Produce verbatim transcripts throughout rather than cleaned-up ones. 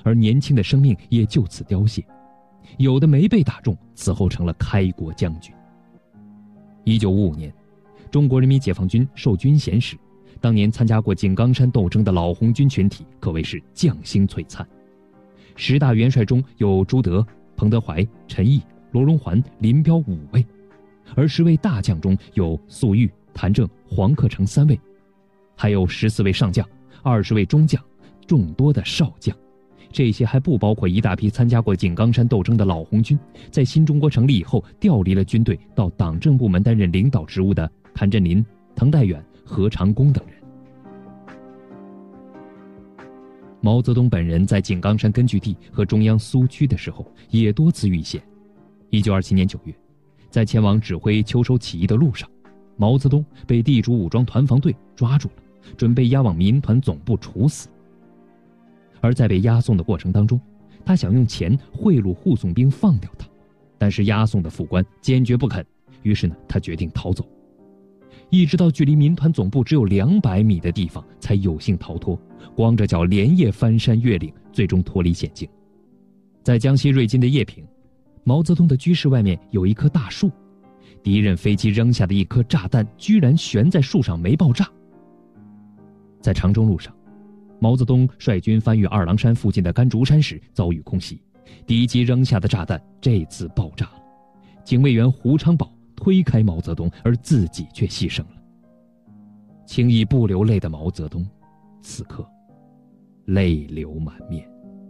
而年轻的生命也就此凋谢。有的没被打中，此后成了开国将军。一九五五年，中国人民解放军授军衔时，当年参加过井冈山斗争的老红军群体可谓是将星璀璨。十大元帅中有朱德、彭德怀、陈毅、罗荣桓、林彪五位，而十位大将中有粟裕、谭政、黄克诚三位，还有十四位上将、二十位中将，众多的少将。这些还不包括一大批参加过井冈山斗争的老红军，在新中国成立以后调离了军队到党政部门担任领导职务的谭震林、滕代远、何长工等人。毛泽东本人在井冈山根据地和中央苏区的时候也多次遇险。一九二七年九月，在前往指挥秋收起义的路上，毛泽东被地主武装团防队抓住了，准备押往民团总部处死。而在被押送的过程当中，他想用钱贿赂护送兵放掉他，但是押送的副官坚决不肯，于是呢，他决定逃走。一直到距离民团总部只有两百米的地方，才有幸逃脱，光着脚连夜翻山越岭，最终脱离险境。在江西瑞金的叶平，毛泽东的居室外面有一棵大树，敌人飞机扔下的一颗炸弹居然悬在树上没爆炸。在长征路上，毛泽东率军翻越二郎山附近的甘竹山时遭遇空袭，敌机扔下的炸弹这次爆炸了，警卫员胡昌宝推开毛泽东，而自己却牺牲了。轻易不流泪的毛泽东，此刻泪流满面。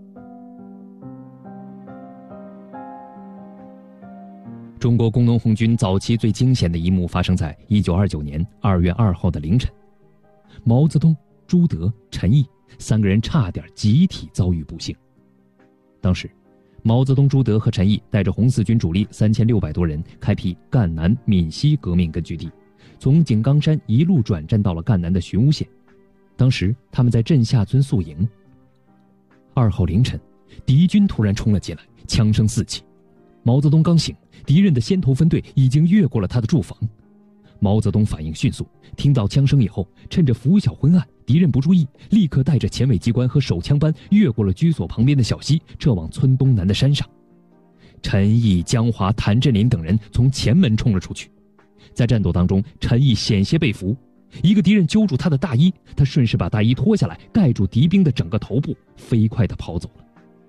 中国工农红军早期最惊险的一幕发生在一九二九年二月二号的凌晨，毛泽东、朱德、陈毅三个人差点集体遭遇不幸。当时毛泽东、朱德和陈毅带着红四军主力三千六百多人，开辟赣南闽西革命根据地，从井冈山一路转战到了赣南的寻乌县。当时他们在镇下村宿营。二号凌晨，敌军突然冲了进来，枪声四起。毛泽东刚醒，敌人的先头分队已经越过了他的住房。毛泽东反应迅速，听到枪声以后，趁着拂晓昏暗，敌人不注意，立刻带着前卫机关和手枪班越过了居所旁边的小溪，撤往村东南的山上。陈毅、江华、谭震林等人从前门冲了出去。在战斗当中，陈毅险些被俘，一个敌人揪住他的大衣，他顺势把大衣脱下来盖住敌兵的整个头部，飞快地跑走了。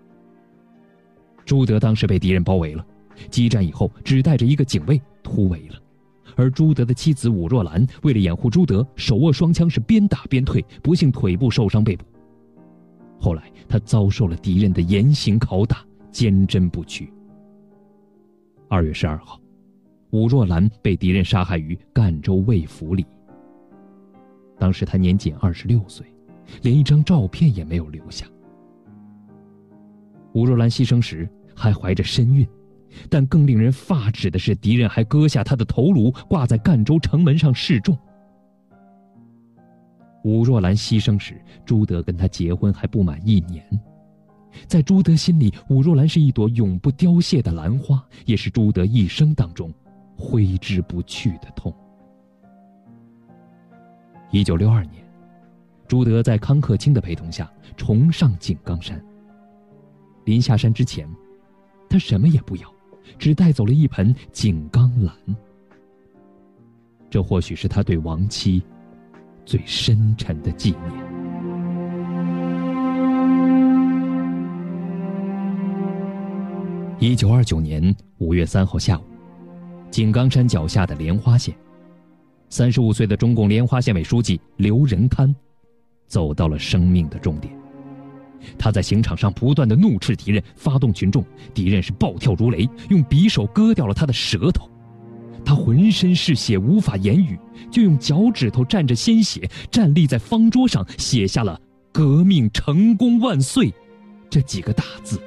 朱德当时被敌人包围了，激战以后只带着一个警卫突围了。而朱德的妻子武若兰为了掩护朱德，手握双枪是边打边退，不幸腿部受伤被捕。后来他遭受了敌人的严刑拷打，坚贞不屈。二月十二号，武若兰被敌人杀害于赣州魏府里。当时他年仅二十六岁，连一张照片也没有留下。武若兰牺牲时还怀着身孕，但更令人发指的是，敌人还割下他的头颅，挂在赣州城门上示众。武若兰牺牲时，朱德跟他结婚还不满一年。在朱德心里，武若兰是一朵永不凋谢的兰花，也是朱德一生当中挥之不去的痛。一九六二年，朱德在康克清的陪同下重上井冈山。临下山之前，他什么也不要，只带走了一盆井冈兰。这或许是他对亡妻最深沉的纪念。一九二九年五月三号下午，井冈山脚下的莲花县，三十五岁的中共莲花县委书记刘仁堪走到了生命的终点。他在刑场上不断地怒斥敌人，发动群众，敌人是暴跳如雷，用匕首割掉了他的舌头。他浑身是血，无法言语，就用脚趾头蘸着鲜血，站立在方桌上，写下了“革命成功万岁”这几个大字。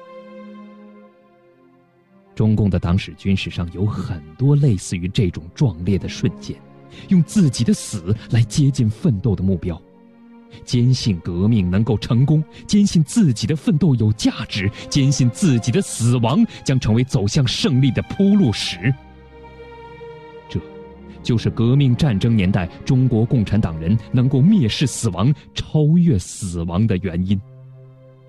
中共的党史军史上有很多类似于这种壮烈的瞬间，用自己的死来接近奋斗的目标。坚信革命能够成功，坚信自己的奋斗有价值，坚信自己的死亡将成为走向胜利的铺路石。这就是革命战争年代中国共产党人能够蔑视死亡、超越死亡的原因。